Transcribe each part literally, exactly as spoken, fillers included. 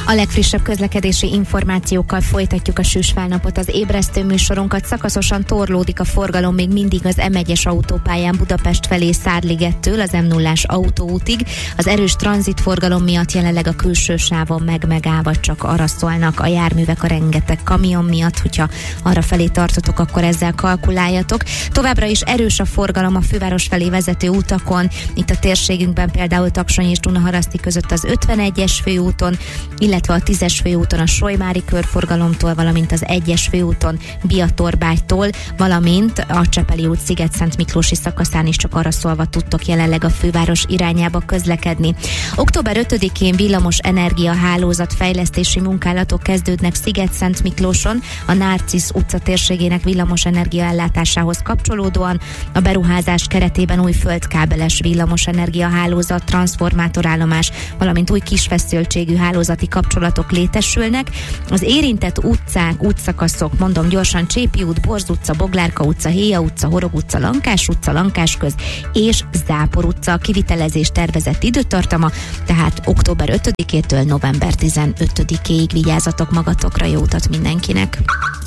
A legfrissebb közlekedési információkkal folytatjuk a Sűs Felnapot. Az ébresztő műsorunkat. Szakaszosan torlódik a forgalom még mindig az em egyes autópályán Budapest felé Szárligettől az em nullás autóútig. Az erős tranzitforgalom miatt jelenleg a külső sávon meg-megállva csak arra szólnak a járművek a rengeteg kamion miatt, hogyha arra felé tartotok, akkor ezzel kalkuláljatok. Továbbra is erős a forgalom a főváros felé vezető utakon. Itt a térségünkben például Taksony és Dunaharaszti között az ötvenegyes főúton, illetve a tízes főúton a Solymári körforgalomtól, valamint az egyes főúton Biatorbágytól, valamint a Csepeli út Sziget-Szent Miklósi szakaszán is csak arra szólva tudtok jelenleg a főváros irányába közlekedni. október ötödikén villamos energiahálózat fejlesztési munkálatok kezdődnek Sziget-Szent Miklóson, a Nárcisz utca térségének villamos energiaellátásához kapcsolódóan. A beruházás keretében új földkábeles villamos energiahálózat, transformátorállomás, valamint új kisfeszültségű hálózati kapcsolatok létesülnek. Az érintett utcák, útszakaszok, mondom gyorsan, Csépi út, Borz utca, Boglárka utca, Héja utca, Horog utca, Lankás utca, Lankásköz és Zápor utca. A kivitelezés tervezett időtartama, tehát október ötödikétől november tizenötödikéig. Vigyázzatok magatokra, jó utat mindenkinek!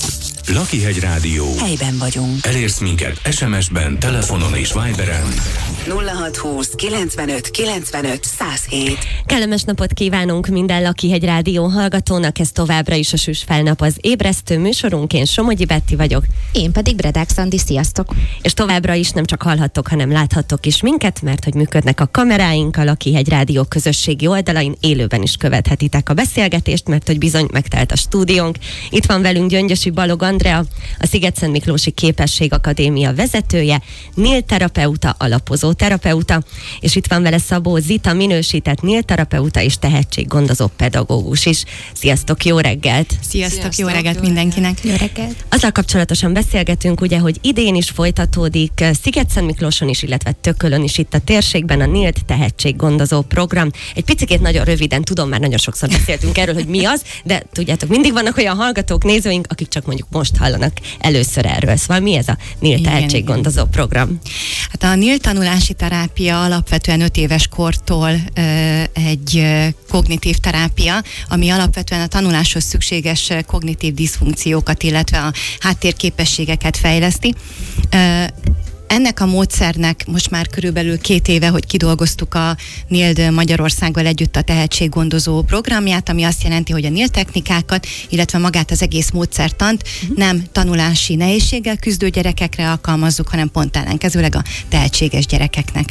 Lakihegy Rádió. Helyben vagyunk. Elérsz minket es em es-ben, telefonon és Viberen. nulla hat húsz kilencvenöt kilencvenöt száz hét. Kellemes napot kívánunk minden Lakihegy Rádió hallgatónak, ez továbbra is a Sűs Felnap, az ébresztő műsorunk. Én Somogyi Betti vagyok. Én pedig Bredák Szandi, sziasztok! És továbbra is nem csak hallhattok, hanem láthattok is minket, mert hogy működnek a kameráink, a Lakihegy Rádió közösségi oldalain, élőben is követhetitek a beszélgetést, mert hogy bizony megtelt a stúdiónk. Itt van velünk Gyöngyösi Balog Andrea, a Sziget-Szent Miklósi Képességakadémia vezetője, nélterapeuta, alapozó terapeuta, és itt van vele Szabó Zita, minősített nélterapeuta és tehetséggondozó pedagógus is. Sziasztok, jó reggelt! Sziasztok, Sziasztok, jó reggelt jó mindenkinek! Jó reggelt! Azzal kapcsolatosan beszélgetünk, ugye, hogy idén is folytatódik Sziget-Szent Miklóson is, illetve Tökölön is itt a térségben a Nélt tehetséggondozó program. Egy picikét nagyon röviden, tudom, már nagyon sokszor beszéltünk erről, hogy mi az, de tudjátok, mindig vannak olyan hallgatók, nézőink, akik csak mondjuk most hallanak először erről. Szóval mi ez a Nélt tehetséggondozó program? Hát a Nélt tanulási terápia alapvetően öt éves kortól ö, egy ö, kognitív terápia, ami alapvetően a tanuláshoz szükséges ö, kognitív diszfunkciókat, illetve a háttérképességeket fejleszti. Ö, Ennek a módszernek most már körülbelül két éve, hogy kidolgoztuk a Néld Magyarországgal együtt a tehetséggondozó programját, ami azt jelenti, hogy a Néld technikákat, illetve magát az egész módszertant uh-huh. nem tanulási nehézséggel küzdő gyerekekre alkalmazzuk, hanem pont ellenkezőleg a tehetséges gyerekeknek.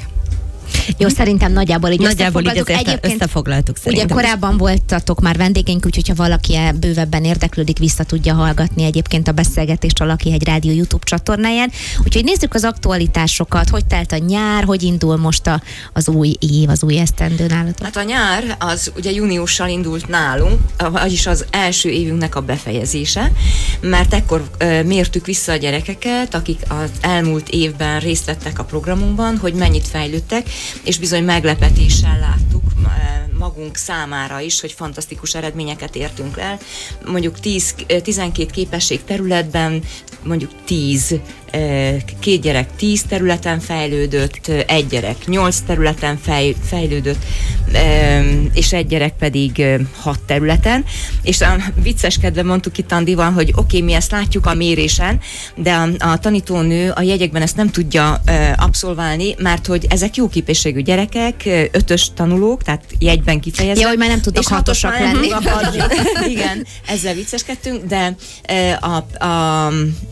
Jó, szerintem nagyjából így Nagyjából így összefoglaltuk. azért összefoglaltuk szerintem. Ugye korábban voltatok már vendégeink, úgyhogy ha valaki bővebben érdeklődik, vissza tudja hallgatni egyébként a beszélgetést a Lakihegy Rádió YouTube csatornáján. Úgyhogy nézzük az aktualitásokat, hogy telt a nyár, hogy indul most a, az új év, az új esztendő nálatok. Hát a nyár az ugye júniussal indult nálunk, vagyis az első évünknek a befejezése, mert ekkor uh, mértük vissza a gyerekeket, akik az elmúlt évben részt vettek a programunkban, hogy mennyit fejlődtek, és bizony meglepetéssel láttuk magunk számára is, hogy fantasztikus eredményeket értünk el. Mondjuk tíz, tizenkét képesség területben, mondjuk tíz, két gyerek tíz területen fejlődött, egy gyerek nyolc területen fej, fejlődött, és egy gyerek pedig hat területen. És a vicceskedve mondtuk itt Andival, hogy oké, okay, mi ezt látjuk a mérésen, de a, a tanítónő a jegyekben ezt nem tudja abszolválni, mert hogy ezek jó képességű gyerekek, ötös tanulók, tehát jegyben kifejezve. Ja, hogy már nem tudnak hatosak lenni. Igen, ezzel vicceskedtünk, de a, a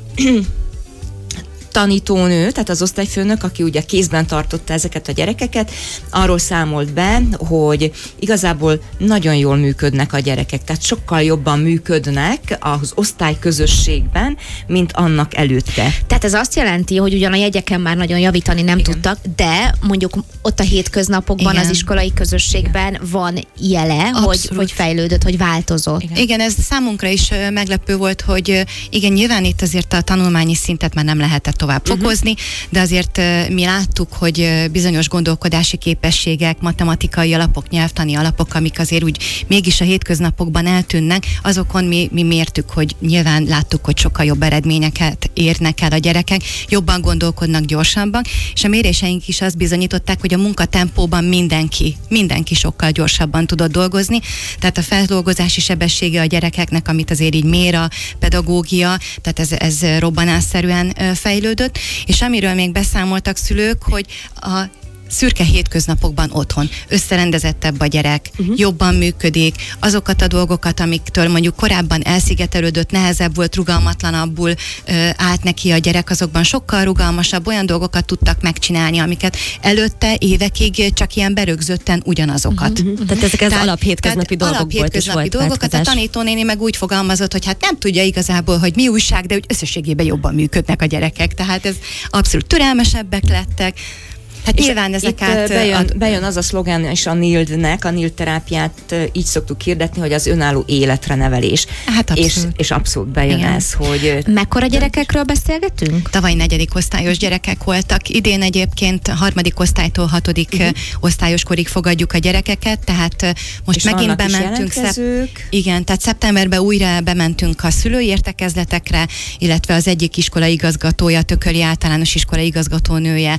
tanítónő, tehát az osztályfőnök, aki ugye kézben tartotta ezeket a gyerekeket, arról számolt be, hogy igazából nagyon jól működnek a gyerekek, tehát sokkal jobban működnek az osztályközösségben, mint annak előtte. Tehát ez azt jelenti, hogy ugyan a jegyeken már nagyon javítani nem Igen. tudtak, de mondjuk ott a hétköznapokban, Igen. az iskolai közösségben Igen. van jele, hogy, hogy fejlődött, hogy változott. Igen. Igen, ez számunkra is ö, meglepő volt, hogy ö, igen, nyilván itt azért a tanulmányi szintet már nem lehetett tovább fokozni, uh-huh. de azért mi láttuk, hogy bizonyos gondolkodási képességek, matematikai alapok, nyelvtani alapok, amik azért úgy mégis a hétköznapokban eltűnnek, azokon mi, mi mértük, hogy nyilván láttuk, hogy sokkal jobb eredményeket érnek el a gyerekek, jobban gondolkodnak, gyorsabban, és a méréseink is azt bizonyították, hogy a munkatempóban mindenki, mindenki sokkal gyorsabban tudott dolgozni, tehát a feldolgozási sebessége a gyerekeknek, amit azért így mér a pedagógia, tehát ez, ez robbanásszerűen fejlődött, és amiről még beszámoltak szülők, hogy a szürke hétköznapokban otthon összerendezettebb a gyerek, uh-huh. jobban működik, azokat a dolgokat, amiktől mondjuk korábban elszigetelődött, nehezebb volt, rugalmatlanabbul ö, állt neki a gyerek, azokban sokkal rugalmasabb, olyan dolgokat tudtak megcsinálni, amiket előtte évekig csak ilyen berögzötten ugyanazokat. Uh-huh. Uh-huh. Tehát ezek az alap hétköznapi dolgok alap hétköznapi dolgokat, a tanítónéni meg úgy fogalmazott, hogy hát nem tudja igazából, hogy mi újság, de hogy összességében jobban működnek a gyerekek, tehát ez abszolút türelmesebbek lettek. Hát nyilván ezek át... Bejön, ad... bejön az a szlogán is a nildnek, a nild terápiát így szoktuk hirdetni, hogy az önálló életre nevelés. Hát abszolút. És, és abszolút bejön igen. ez, hogy... Mekkora gyerekekről beszélgetünk? Tavaly negyedik osztályos gyerekek voltak. Idén egyébként harmadik osztálytól hatodik uh-huh. osztályos korig fogadjuk a gyerekeket, tehát most és megint bementünk. Szep... Igen, tehát szeptemberben újra bementünk a szülői értekezletekre, illetve az egyik iskola igazgatója, Tököli általános iskola igazgatónője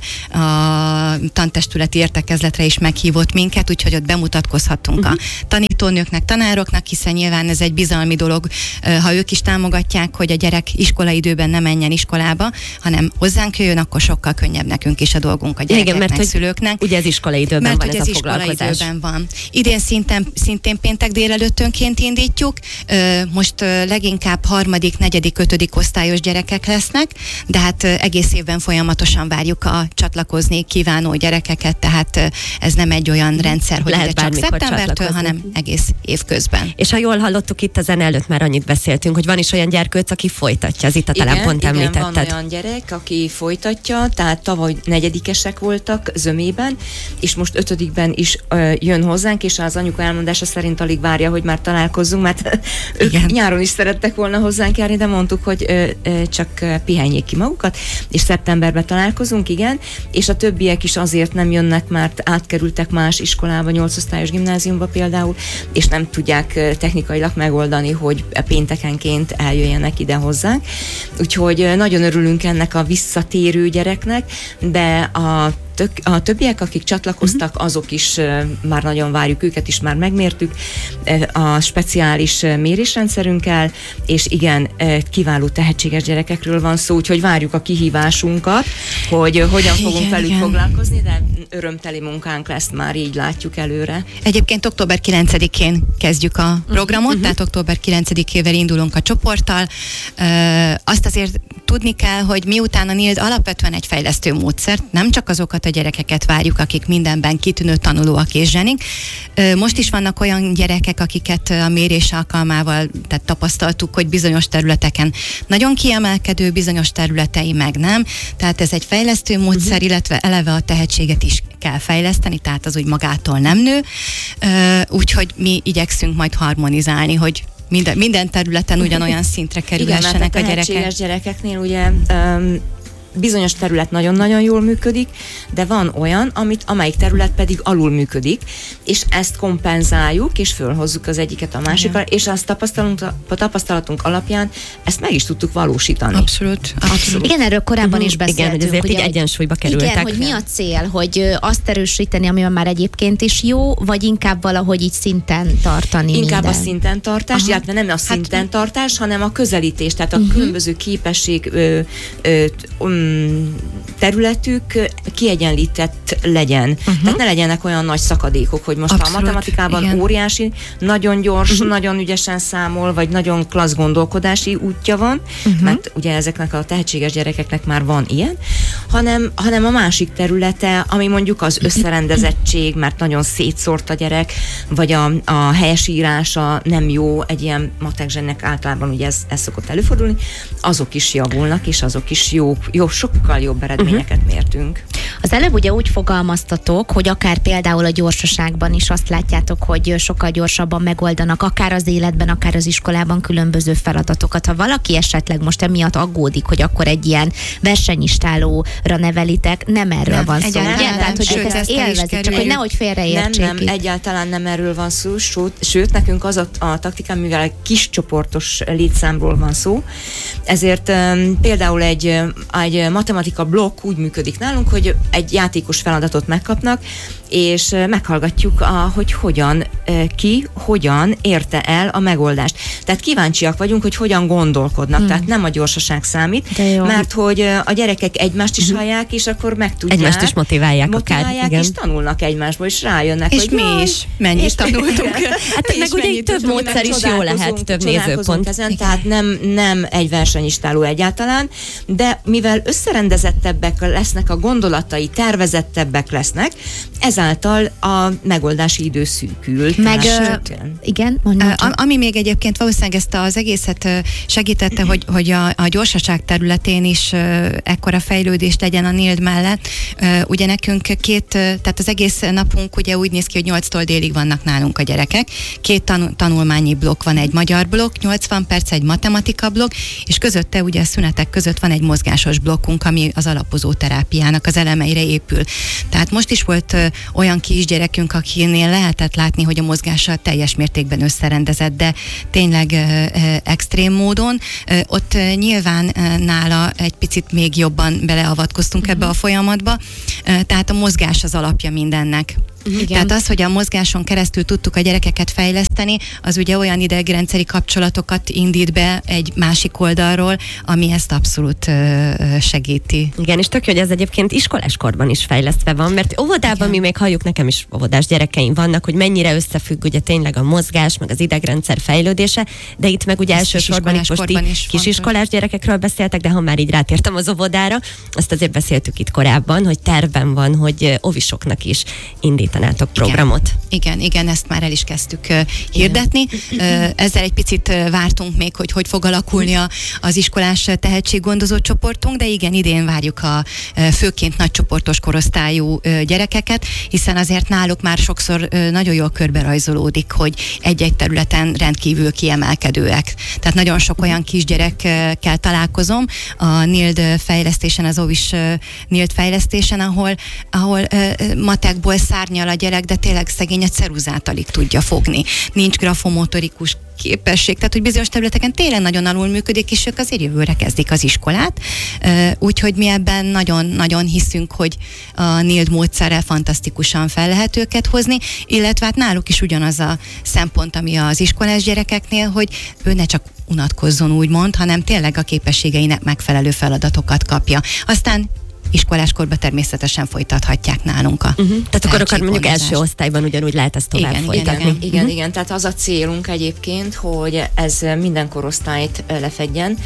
a tantestületi értekezletre is meghívott minket, úgyhogy ott bemutatkozhattunk uh-huh. a tanítónőknek, tanároknak, hiszen nyilván ez egy bizalmi dolog, ha ők is támogatják, hogy a gyerek iskolaidőben ne menjen iskolába, hanem hozzánk jöjjön, akkor sokkal könnyebb nekünk is a dolgunk a gyerekeknek, igen, mert szülőknek. Ugye ez iskolaidőben mert van ez, ez a foglalkozás. Iskolaidőben van. Idén szinten, szintén péntek délelőttönként indítjuk, most leginkább harmadik, negyedik, ötödik osztályos gyerekek lesznek, de hát egész évben folyamatosan várjuk a csatlakozni kívánó gyerekeket, tehát ez nem egy olyan rendszer, hogy lehet csak szeptembertől, hanem egész év közben. És ha jól hallottuk, itt a zene előtt már annyit beszéltünk, hogy van is olyan gyerkőc, aki folytatja, az itt a talán igen, pont igen, említetted. van olyan gyerek, aki folytatja, tehát tavaly negyedikesek voltak zömében, és most ötödikben is ö, jön hozzánk, és az anyuka elmondása szerint alig várja, hogy már találkozzunk, mert ők igen. nyáron is szerettek volna hozzánk járni, de mondtuk, hogy ö, ö, csak pihenjék ki magukat, és szeptemberben találkozunk, igen, és a többiek is azért nem jönnek, mert átkerültek más iskolába, nyolcosztályos gimnáziumba például, és nem tudják technikailag megoldani, hogy péntekenként eljöjjenek ide hozzánk. Úgyhogy nagyon örülünk ennek a visszatérő gyereknek, de a Tök, a többiek, akik csatlakoztak, uh-huh. azok is uh, már nagyon várjuk, őket is már megmértük uh, a speciális uh, mérésrendszerünkkel, és igen, uh, kiváló tehetséges gyerekekről van szó, úgyhogy várjuk a kihívásunkat, hogy uh, hogyan fogunk igen, velük igen. foglalkozni, de örömteli munkánk lesz, már így látjuk előre. Egyébként október kilencedikén kezdjük a programot, uh-huh. tehát október kilencedikével indulunk a csoporttal. Uh, azt azért tudni kell, hogy miután a nild alapvetően egy fejlesztő módszert, nem csak azokat a gyerekeket várjuk, akik mindenben kitűnő tanulóak és zsenik. Most is vannak olyan gyerekek, akiket a mérés alkalmával tehát tapasztaltuk, hogy bizonyos területeken nagyon kiemelkedő, bizonyos területei meg nem. Tehát ez egy fejlesztő módszer, uh-huh. illetve eleve a tehetséget is kell fejleszteni, tehát az úgy magától nem nő. Úgyhogy mi igyekszünk majd harmonizálni, hogy minden, minden területen ugyanolyan szintre kerülhessenek a, a gyerekek. Igen, mert a gyerekeknél ugye um, bizonyos terület nagyon-nagyon jól működik, de van olyan, amit, amelyik terület pedig alul működik, és ezt kompenzáljuk, és fölhozzuk az egyiket a másikkal, igen. és azt tapasztalatunk, a tapasztalatunk alapján ezt meg is tudtuk valósítani. Abszolút. Abszolút. Igen, erről korábban uh-huh. is beszéltünk. Igen, hogy azért így egy, egyensúlyba kerültek. Igen, hogy mi a cél, hogy azt erősíteni, amiben már egyébként is jó, vagy inkább valahogy így szinten tartani Inkább minden. a szinten tartás, Aha. illetve nem a szinten hát, tartás, hanem a közelítés, tehát a uh-huh. különböző képesség ö, ö, um, területük kiegyenlített legyen. Uh-huh. Tehát ne legyenek olyan nagy szakadékok, hogy most Abszolút, a matematikában igen. óriási, nagyon gyors, uh-huh. nagyon ügyesen számol, vagy nagyon klassz gondolkodási útja van, uh-huh. mert ugye ezeknek a tehetséges gyerekeknek már van ilyen, hanem, hanem a másik területe, ami mondjuk az összerendezettség, mert nagyon szétszórt a gyerek, vagy a, a helyesírása nem jó, egy ilyen matek zsennek általában ugye ez, ez szokott előfordulni, azok is javulnak, és azok is jó, jó sokkal jobb eredményeket uh-huh. mértünk. Az előbb ugye úgy fogalmaztatok, hogy akár például a gyorsaságban is azt látjátok, hogy sokkal gyorsabban megoldanak, akár az életben, akár az iskolában különböző feladatokat. Ha valaki esetleg most emiatt aggódik, hogy akkor egy ilyen versenyistálóra nevelitek, nem erről Nem, van szó, ugye? egyáltalán nem. Tehát, hogy Sőt, ők ezt ezt el is élvezik, csak kerüljük. hogy nehogy félreértsék Nem, nem, itt. egyáltalán nem erről van szó, sőt, sőt nekünk az a, a taktikám, mivel egy kis csoportos létszámról van szó, ezért um, például egy, egy matematika blokk úgy működik nálunk, hogy egy játékos feladatot megkapnak, és meghallgatjuk, a, hogy hogyan, ki, hogyan érte el a megoldást. Tehát kíváncsiak vagyunk, hogy hogyan gondolkodnak, hmm. tehát nem a gyorsaság számít, mert hogy a gyerekek egymást is hallják, és akkor meg tudják. Egymást is motiválják, motiválják akár. és tanulnak egymásból, és rájönnek, És hogy mi jaj, is mennyit tanultunk. Hát meg ugye így több módszer is jó lehet, több nézőpont. Ezen, tehát nem, nem egy versenyistáló egyáltalán, de mivel összerendezettebbek lesznek a gondolatai, tervezettebbek lesznek, ezáltal a megoldási idő szűkül. Meg, Tehát, ö, igen, mondjam A, ami még egyébként valószínűleg ezt az egészet segítette, hogy, hogy a, a gyorsaság területén is ekkora fejlődés legyen a NILD mellett. Ugye nekünk két, tehát az egész napunk ugye úgy néz ki, hogy nyolctól délig vannak nálunk a gyerekek. Két tanul, tanulmányi blokk van, egy magyar blokk, nyolcvan perc, egy matematika blokk, és közötte ugye a szünetek között van egy mozgásos blokkunk, ami az alapozó terápiának az elemeire épül. Tehát most is volt olyan kisgyerekünk, akinél lehetett látni, hogy a mozgása teljes mértékben összerendezett, de tényleg ö, ö, extrém módon. Ö, ott ö, nyilván ö, nála egy picit még jobban beleavatkoztunk uh-huh. ebbe a folyamatba, ö, tehát a mozgás az alapja mindennek. Igen. Tehát az, hogy a mozgáson keresztül tudtuk a gyerekeket fejleszteni, az ugye olyan idegrendszeri kapcsolatokat indít be egy másik oldalról, ami ezt abszolút ö, segíti. Igen, és tök jó, hogy ez egyébként iskoláskorban is fejlesztve van, mert óvodában igen. mi még halljuk, nekem is óvodás gyerekeim vannak, hogy mennyire összefügg ugye tényleg a mozgás, meg az idegrendszer fejlődése, de itt meg ugye Ezt elsősorban itt most így kisiskolás gyerekekről beszéltek, de ha már így rátértem az óvodára, azt azért beszéltük itt korábban, hogy tervben van, hogy óvisoknak is indítanátok programot. Igen, igen, ezt már el is kezdtük uh, hirdetni. Uh, ezzel egy picit uh, vártunk még, hogy hogy fog alakulni a, az iskolás tehetséggondozó csoportunk, de igen, idén várjuk a uh, főként nagycsoportos korosztályú uh, gyerekeket, hiszen azért náluk már sokszor uh, nagyon jól körberajzolódik, hogy egy-egy területen rendkívül kiemelkedőek. Tehát nagyon sok olyan kisgyerekkel találkozom a NILD fejlesztésen, az óvis uh, NILD fejlesztésen, ahol, ahol uh, matekból szárnyal a gyerek, de tényleg szegény egy ceruzát alig tudja fogni. Nincs grafomotorikus képesség, tehát hogy bizonyos területeken tényleg nagyon alul működik, és ők azért jövőre kezdik az iskolát. Úgyhogy mi ebben nagyon-nagyon hiszünk, hogy a NILD módszerrel fantasztikusan fel lehet őket hozni, illetve hát náluk is ugyanaz a szempont, ami az iskolás gyerekeknél, hogy ő ne csak unatkozzon úgymond, hanem tényleg a képességeinek megfelelő feladatokat kapja. Aztán iskoláskorban természetesen folytathatják nálunk a uh-huh. Tehát akkor, akkor mondjuk első osztályban ugyanúgy lehet ezt tovább igen, folytatni. Igen, igen, uh-huh. igen, tehát az a célunk egyébként, hogy ez minden korosztályt lefedjen.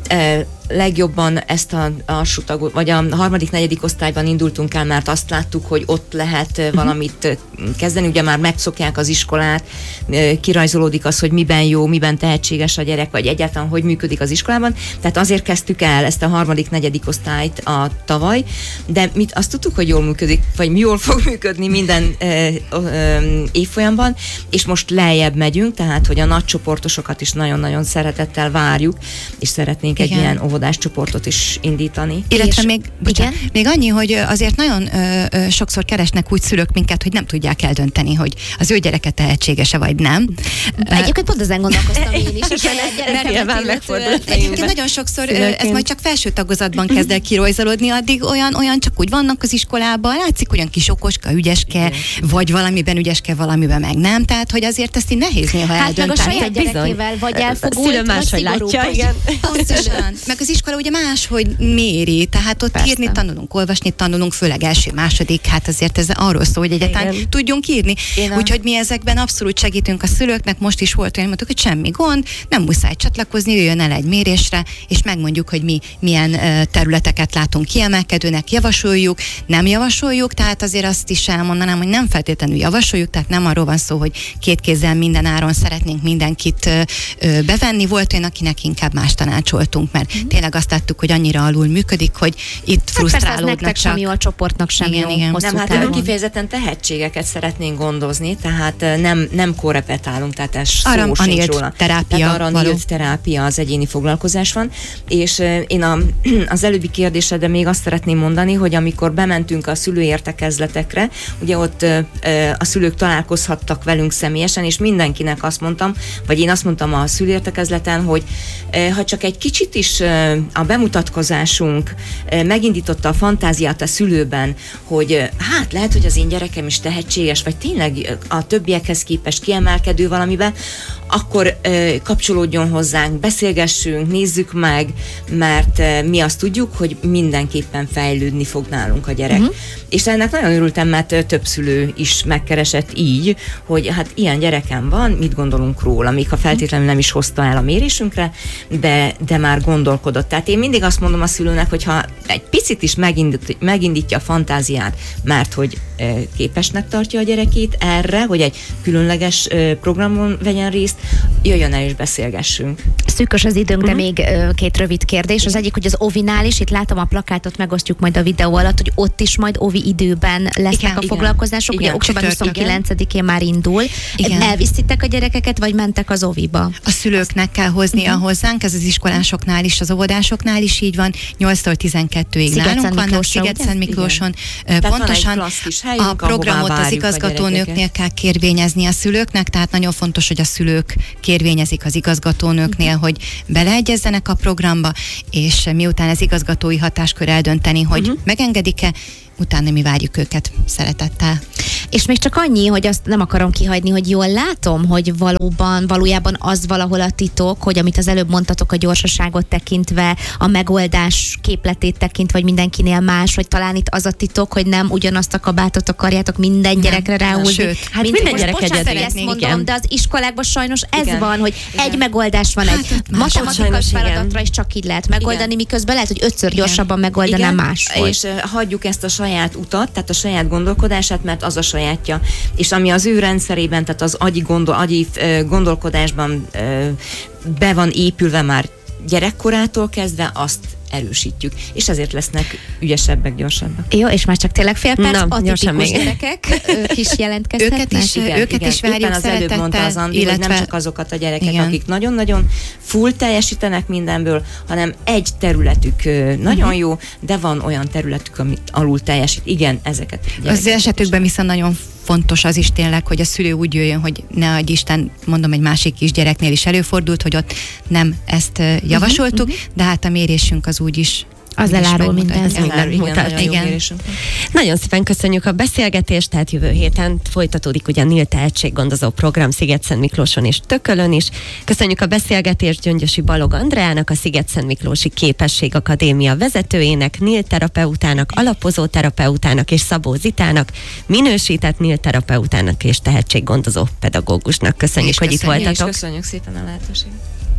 Legjobban ezt a alsó tagot, vagy a harmadik, negyedik osztályban indultunk el, mert azt láttuk, hogy ott lehet valamit kezdeni, ugye már megszokják az iskolát, kirajzolódik az, hogy miben jó, miben tehetséges a gyerek, vagy egyáltalán hogy működik az iskolában, tehát azért kezdtük el ezt a harmadik, negyedik osztályt a tavaly, de mit azt tudtuk, hogy jól működik, vagy jól fog működni minden ö, ö, évfolyamban, és most lejjebb megyünk, tehát hogy a nagy csoportosokat is nagyon-nagyon szeretettel várjuk, és szeretnénk igen. egy ilyen óvodás csoportot is indítani. Illetve és, még, bocsánat, még annyi, hogy azért nagyon ö, ö, sokszor keresnek úgy szülők minket, hogy nem tudják eldönteni, hogy az ő gyereke tehetséges-e vagy nem. Egyébként pont ezen gondolkoztam én is, és nyilván megfordult. Egyébként nagyon sokszor ö, ez majd csak felső tagozatban kezd el kirajzolódni, addig olyan, olyan csak úgy vannak az iskolában, látszik olyan kis okoska, ügyeske, vagy valamiben ügyeske, valamiben meg nem, tehát hogy azért ezt így nehéz néha hát eldönteni. meg a saját gyerekével vagy elfogult, vagy szigorú. Pontosan. Meg az iskola ugye máshogy méri, tehát ott persze. írni tanulunk, olvasni tanulunk, főleg első, második, hát azért ez arról szól, hogy egyáltalán igen. tudjunk írni. A... Úgyhogy mi ezekben abszolút segítünk a szülőknek, most is volt olyan, mondtuk, hogy semmi gond, nem muszáj csatlakozni, jöjjön el egy mérésre, és megmondjuk, hogy mi milyen uh, területeket látunk kiemelkedőnek, javasoljuk, nem javasoljuk, tehát azért azt is elmondanám, hogy nem feltétlenül javasoljuk, tehát nem arról van szó, hogy két kézzel minden áron szeretnénk mindenkit uh, uh, bevenni, volt olyan, akinek inkább más tanácsoltunk, mert tényleg azt láttuk, hogy annyira alul működik, hogy itt frusztrálódnak. Hát persze, sem jó, a csoportnak sem igen, jó. Igen. Nem, hát távon. Kifejezetten tehetségeket szeretnénk gondozni, tehát nem, nem korrepetálunk, tehát ez szó sincs róla. Terápia. Tehát arra nyílt terápia, az egyéni foglalkozás van, és én a, az előbbi kérdésedre még azt szeretném mondani, hogy amikor bementünk a szülőértekezletekre, ugye ott a szülők találkozhattak velünk személyesen, és mindenkinek azt mondtam, vagy én azt mondtam a szülőértekezleten, hogy ha csak egy kicsit is a bemutatkozásunk megindította a fantáziát a szülőben, hogy hát lehet, hogy az én gyerekem is tehetséges, vagy tényleg a többiekhez képest kiemelkedő valamiben, akkor kapcsolódjon hozzánk, beszélgessünk, nézzük meg, mert mi azt tudjuk, hogy mindenképpen fejlődni fog nálunk a gyerek. Uh-huh. És ennek nagyon örültem, mert több szülő is megkeresett így, hogy hát ilyen gyerekem van, mit gondolunk róla, még ha feltétlenül nem is hozta el a mérésünkre, de, de már gondolkodott. Tehát én mindig azt mondom a szülőnek, hogy ha egy picit is megindít, megindítja a fantáziát, mert hogy e, képesnek tartja a gyerekét erre, hogy egy különleges e, programon vegyen részt, jöjjön el és beszélgessünk. Szűkös az időnk, de uh-huh. még ö, két rövid kérdés. Az egyik, hogy az ovinál is, itt látom a plakátot, megosztjuk majd a videó alatt, hogy ott is majd ovi időben lesznek igen, a foglalkozások. Igen, ugye október huszonkilencedikén már indul. Igen. Elviszitek a gyerekeket, vagy mentek az oviba? A szülőknek kell hoznia uh-huh. hozzánk, ez az iskolásoknál is, az óvodásoknál is így van. nyolctól tizenkettőig nálunk vannak Sziget-Szent Miklóson. Pontosan a programot az igazgatónőknél kell kérvényezni a szülőknek, tehát nagyon fontos, hogy a szülők kérvényezik az igazgatónőknél, uh-huh. hogy beleegyezzenek a programba, és miután ez igazgatói hatáskör eldönteni, hogy uh-huh. megengedik-e, utána mi várjuk őket szeretettel. És még csak annyi, hogy azt nem akarom kihagyni, hogy jól látom, hogy valóban, valójában az valahol a titok, hogy amit az előbb mondtatok a gyorsaságot tekintve, a megoldás képletét tekintve, vagy mindenkinél más, hogy talán itt az a titok, hogy nem ugyanazt a kabátot akarjátok minden nem, gyerekre ráhúzni. Sőt, hát minden, minden gyerek egyedül. Ezt mondom, de az iskolákban sajnos ez igen. van, hogy igen. egy megoldás van, hát, egy matematikai feladatra is csak így lehet megoldani, igen. miközben lehet, hogy ötször igen. gyorsabban megoldanám máshol. És uh, hagyjuk ezt a saját utat, tehát a saját gondolkodását, mert az a sajátja. És ami az ő rendszerében, tehát az agyi, gondol, agyi uh, gondolkodásban uh, be van épülve már gyerekkorától kezdve, azt erősítjük, és ezért lesznek ügyesebbek, gyorsabbak. Jó, és már csak tényleg fél perc, Na, atipikus gyerekek, ők is jelentkezhetnek? Őket is, igen, őket igen. is várjuk Éppen az előbb mondta az Andi, illetve... hogy nem csak azokat a gyerekek, igen. akik nagyon-nagyon full teljesítenek mindenből, hanem egy területük nagyon uh-huh. jó, de van olyan területük, amit alul teljesít. Igen, ezeket. Az esetükben viszont nagyon fontos az is tényleg, hogy a szülő úgy jöjjön, hogy ne adj Isten, mondom, egy másik kisgyereknél is előfordult, hogy ott nem ezt javasoltuk, uh-huh. de hát a mérésünk az úgy is az elárul mindent. Igen, igen, igen. Nagyon szépen köszönjük a beszélgetést, tehát jövő héten folytatódik ugye a Nil tehetséggondozó program Sziget-Szent Miklóson és Tökölön is. Köszönjük a beszélgetést Gyöngyösi Balog Andreának, a Sziget-Szent Miklósi Képesség Akadémia vezetőjének, Nil terapeutának, alapozó terapeutának és Szabó Zitának, minősített Nil terapeutának és tehetséggondozó pedagógusnak. Köszönjük, és hogy köszönjük, itt voltatok. Köszönjük szépen a lehetőséget.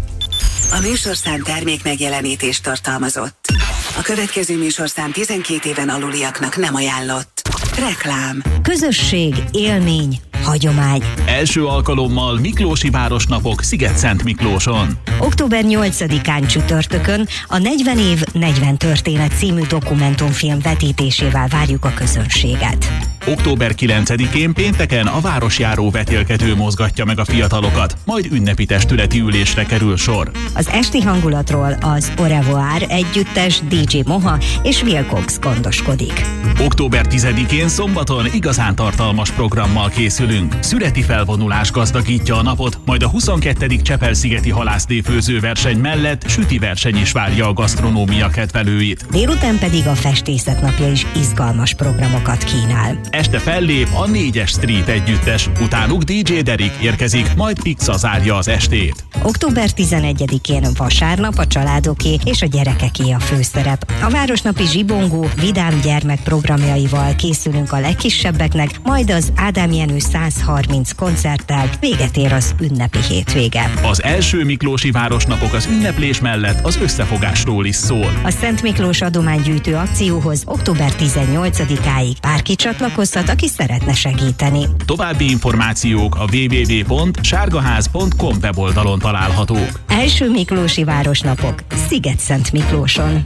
A műsorszám termék megjelenítést tartalmazott. A következő műsorszám tizenkét éven aluliaknak nem ajánlott. Reklám. Közösség, élmény, hagyomány. Első alkalommal Miklósi Városnapok Sziget-Szent Miklóson. október nyolcadikán csütörtökön a negyven év, negyven történet című dokumentumfilm vetítésével várjuk a közönséget. október kilencedikén pénteken a városjáró vetélkedő mozgatja meg a fiatalokat, majd ünnepi testületi ülésre kerül sor. Az esti hangulatról az Au revoir együttes, dé dzsé Moha és Will Cox gondoskodik. október tizedikén szombaton igazán tartalmas programmal készülünk. Szüreti felvonulás gazdagítja a napot, majd a huszonkettedik Csepel-szigeti halászléfőzőverseny mellett süti verseny is várja a gasztronómia kedvelőit. Délután pedig a Festészet napja is izgalmas programokat kínál. Este fellép a négyes Street együttes, utánuk dé dzsé Derek érkezik, majd Pixa zárja az estét. október tizenegyedikén vasárnap a családoké és a gyerekeké a főszerep. A városnapi zsibongó, vidám gyermekprogramjaival készülünk a legkisebbeknek, majd az Ádám Jenő száz harminc koncerttel véget ér az ünnepi hétvége. Az első miklósi városnapok az ünneplés mellett az összefogásról is szól. A Szent Miklós adománygyűjtő akcióhoz október tizennyolcadikáig bárki csatlakozhat, aki szeretne segíteni. További információk a double-u double-u double-u pont sárgaház pont com weboldalon találhatók. Első Miklósi Városnapok Sziget-Szent Miklóson.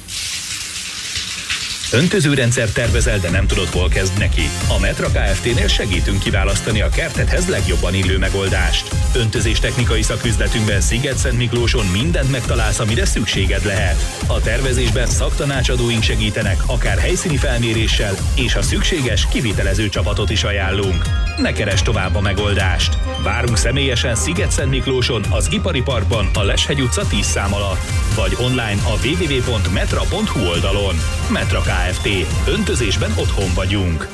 Öntözőrendszer tervezel, de nem tudod, hol kezd neki? A Metra Kft-nél segítünk kiválasztani a kertedhez legjobban illő megoldást. Öntözés technikai szaküzletünkben Sziget-Szent Miklóson mindent megtalálsz, amire szükséged lehet. A tervezésben szaktanácsadóink segítenek, akár helyszíni felméréssel, és ha szükséges, kivitelező csapatot is ajánlunk. Ne keresd tovább a megoldást! Várunk személyesen Sziget-Szent Miklóson, az Ipari Parkban, a Leshegy utca tíz szám alatt, vagy online a double-u double-u double-u pont metra pont hu oldalon. Metra Kft. Öntözésben otthon vagyunk.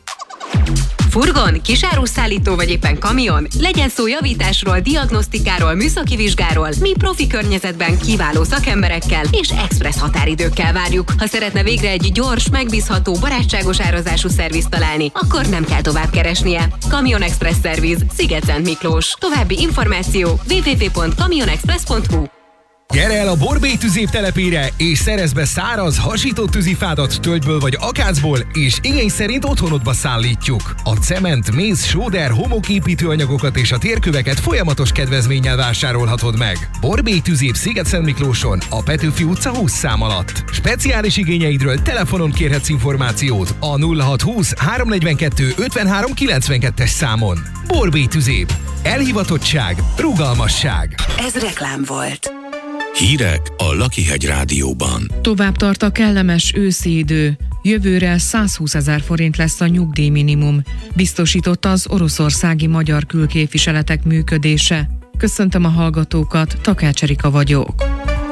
Furgon, kisáruszállító vagy éppen kamion? Legyen szó javításról, diagnosztikáról, műszaki vizsgáról, mi profi környezetben kiváló szakemberekkel és expressz határidőkkel várjuk. Ha szeretne végre egy gyors, megbízható, barátságos árazású szervizt találni, akkor nem kell tovább keresnie. Kamion Express Szerviz, Sziget-Szent Miklós. További információ double-u double-u double-u pont kamionexpress pont hu. Gyere el a Borbély tüzév telepére, és szerezd be száraz, hasított tűzifádat tölgyből vagy akácból, és igény szerint otthonodba szállítjuk. A cement, méz, sóder, homoképítőanyagokat és a térköveket folyamatos kedvezménnyel vásárolhatod meg. Borbély tüzév Sziget-Szent Miklóson, a Petőfi utca húsz szám alatt. Speciális igényeidről telefonon kérhetsz információt a nulla hat húsz háromszáznegyvenkettő ötvenhárom kilencvenkettes számon. Borbély tüzév. Elhivatottság, rugalmasság. Ez reklám volt. Hírek a Lakihegy Rádióban. Tovább tart a kellemes őszi idő. Jövőre százhúszezer forint lesz a nyugdíjminimum, biztosította az oroszországi magyar külképviseletek működése. Köszöntöm a hallgatókat, Takács Erika vagyok.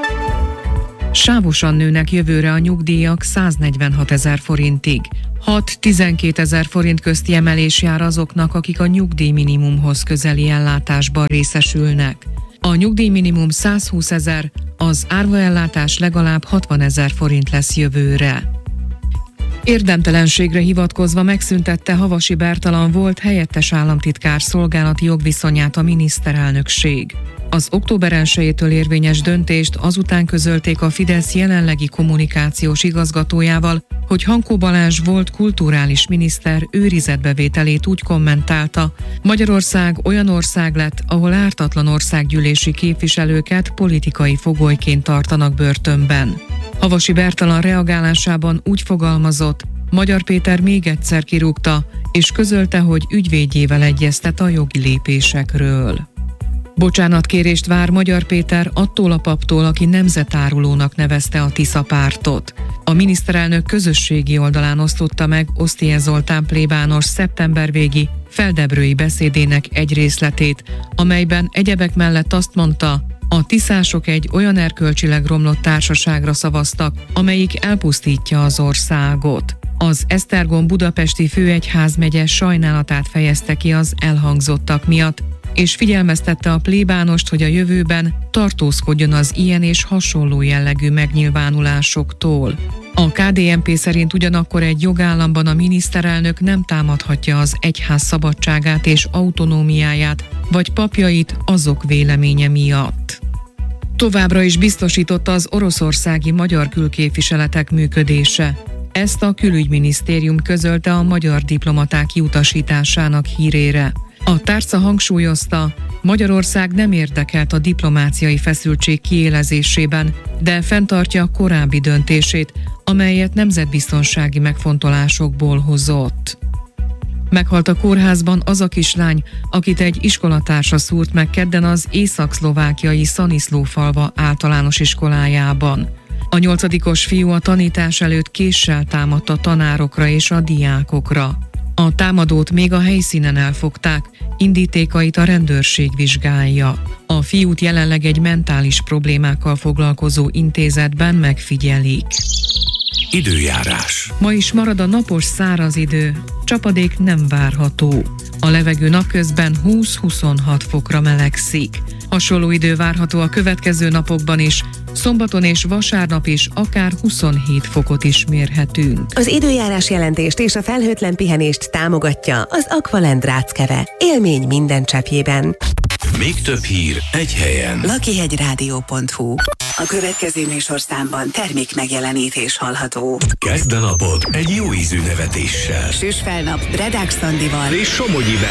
Sávosan nőnek jövőre a nyugdíjak száznegyvenhatezer forintig. hat-tizenkétezer forint közti emelés jár azoknak, akik a nyugdíjminimumhoz közeli ellátásban részesülnek. A nyugdíjminimum százhúszezer, az árvaellátás legalább hatvanezer forint lesz jövőre. Érdemtelenségre hivatkozva megszüntette Havasi Bertalan volt helyettes államtitkár szolgálati jogviszonyát a miniszterelnökség. Az október elsejétől érvényes döntést azután közölték a Fidesz jelenlegi kommunikációs igazgatójával, hogy Hankó Balázs volt kulturális miniszter őrizetbevételét úgy kommentálta: Magyarország olyan ország lett, ahol ártatlan országgyűlési képviselőket politikai fogolyként tartanak börtönben. Havasi Bertalan reagálásában úgy fogalmazott: Magyar Péter még egyszer kirúgta, és közölte, hogy ügyvédjével egyeztet a jogi lépésekről. Bocsánatkérést vár Magyar Péter attól a paptól, aki nemzetárulónak nevezte a Tisza pártot. A miniszterelnök közösségi oldalán osztotta meg Oszthy Zoltán plébános szeptember végi feldebrői beszédének egy részletét, amelyben egyebek mellett azt mondta, a tiszások egy olyan erkölcsileg romlott társaságra szavaztak, amelyik elpusztítja az országot. Az Esztergom budapesti főegyházmegye sajnálatát fejezte ki az elhangzottak miatt, és figyelmeztette a plébánost, hogy a jövőben tartózkodjon az ilyen és hasonló jellegű megnyilvánulásoktól. A ká dé en pé szerint ugyanakkor egy jogállamban a miniszterelnök nem támadhatja az egyház szabadságát és autonómiáját, vagy papjait azok véleménye miatt. Továbbra is biztosította az oroszországi magyar külképviseletek működése. Ezt a külügyminisztérium közölte a magyar diplomaták kiutasításának hírére. A tárca hangsúlyozta, Magyarország nem érdekelt a diplomáciai feszültség kiélezésében, de fenntartja a korábbi döntését, amelyet nemzetbiztonsági megfontolásokból hozott. Meghalt a kórházban az a kislány, akit egy iskolatársa szúrt meg kedden az észak-szlovákiai Szaniszlófalva általános iskolájában. A nyolcadikos fiú a tanítás előtt késsel támadt a tanárokra és a diákokra. A támadót még a helyszínen elfogták, indítékait a rendőrség vizsgálja. A fiút jelenleg egy mentális problémákkal foglalkozó intézetben megfigyelik. Időjárás. Ma is marad a napos száraz idő, csapadék nem várható. A levegő napközben húsz-huszonhat fokra melegszik. Hasonló idő várható a következő napokban is, szombaton és vasárnap is akár huszonhét fokot is mérhetünk. Az időjárás jelentést és a felhőtlen pihenést támogatja az Aqualand Ráckeve. Élmény minden cseppjében. Még több hír egy helyen. lakihegyrádió pont hu. A következő műsorszámban termék megjelenítés hallható. Kezd a napot egy jó ízű nevetéssel. Süsfelnap Redák Szandival és Somogyi